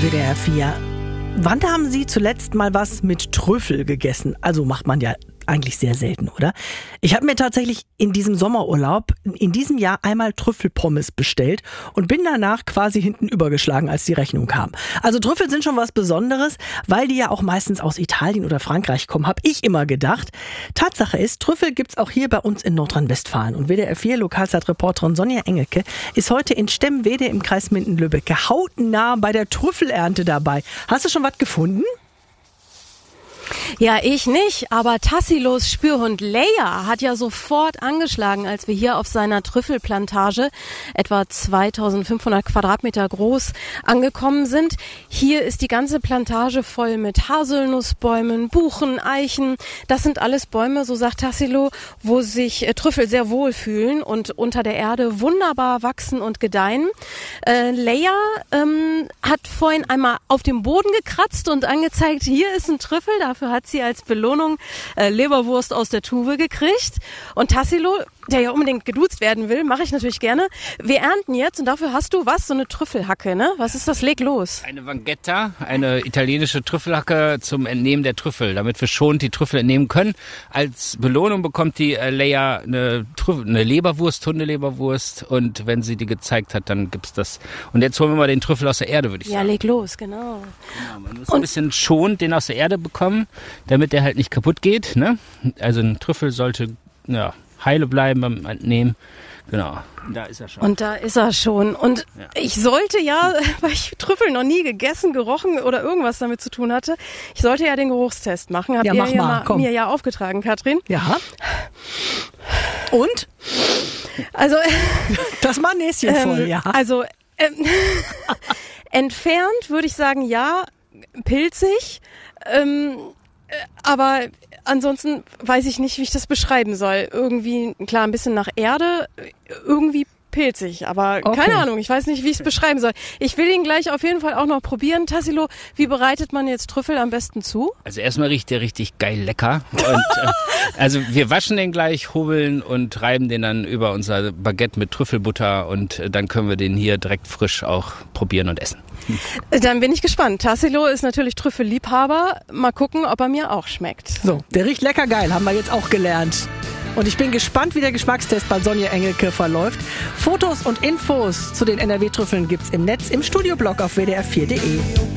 WDR 4. Wann haben Sie zuletzt mal was mit Trüffel gegessen? Also macht man ja eigentlich sehr selten, oder? Ich habe mir tatsächlich in diesem Sommerurlaub in diesem Jahr einmal Trüffelpommes bestellt und bin danach quasi hinten übergeschlagen, als die Rechnung kam. Also Trüffel sind schon was Besonderes, weil die ja auch meistens aus Italien oder Frankreich kommen, habe ich immer gedacht. Tatsache ist, Trüffel gibt's auch hier bei uns in Nordrhein-Westfalen. Und WDR 4 Lokalzeitreporterin Sonja Engelke ist heute in Stemwede im Kreis Minden-Lübbecke hautnah bei der Trüffelernte dabei. Hast du schon was gefunden? Ja, ich nicht, aber Tassilos Spürhund Leia hat ja sofort angeschlagen, als wir hier auf seiner Trüffelplantage, etwa 2500 Quadratmeter groß, angekommen sind. Hier ist die ganze Plantage voll mit Haselnussbäumen, Buchen, Eichen. Das sind alles Bäume, so sagt Tassilo, wo sich Trüffel sehr wohl fühlen und unter der Erde wunderbar wachsen und gedeihen. Leia hat vorhin einmal auf dem Boden gekratzt und angezeigt, hier ist ein Trüffel. Dafür hat sie als Belohnung Leberwurst aus der Tube gekriegt. Und Tassilo, der ja unbedingt geduzt werden will, mache ich natürlich gerne. Wir ernten jetzt und dafür hast du was? So eine Trüffelhacke, ne? Was ist das? Leg los. Eine Vanghetta, eine italienische Trüffelhacke zum Entnehmen der Trüffel, damit wir schonend die Trüffel entnehmen können. Als Belohnung bekommt die Leia eine Leberwurst, Hundeleberwurst, und wenn sie die gezeigt hat, dann gibt's das. Und jetzt holen wir mal den Trüffel aus der Erde, würde ich sagen. Ja, leg los, genau. Man muss ein bisschen schonend den aus der Erde bekommen, damit der halt nicht kaputt geht, ne? Also ein Trüffel sollte, ja, heile bleiben beim Entnehmen. Genau, da ist er schon. Und da ist er schon. Und ja, ich sollte ja, weil ich Trüffel noch nie gegessen, gerochen oder irgendwas damit zu tun hatte, ich sollte ja den Geruchstest machen. Habt ihr mir ja aufgetragen, Katrin. Ja. Und? Also das mal Näschen voll, ja. Also entfernt würde ich sagen, ja, pilzig. Aber ansonsten weiß ich nicht, wie ich das beschreiben soll. Irgendwie, klar, ein bisschen nach Erde, irgendwie pilzig, aber okay. Keine Ahnung, ich weiß nicht, wie ich es beschreiben soll. Ich will ihn gleich auf jeden Fall auch noch probieren. Tassilo, wie bereitet man jetzt Trüffel am besten zu? Also erstmal riecht der richtig geil lecker. Und also wir waschen den gleich, hobeln und reiben den dann über unser Baguette mit Trüffelbutter und dann können wir den hier direkt frisch auch probieren und essen. Dann bin ich gespannt. Tassilo ist natürlich Trüffelliebhaber. Mal gucken, ob er mir auch schmeckt. So, der riecht lecker geil, haben wir jetzt auch gelernt. Und ich bin gespannt, wie der Geschmackstest bei Sonja Engelke verläuft. Fotos und Infos zu den NRW-Trüffeln gibt's im Netz im Studioblog auf wdr4.de.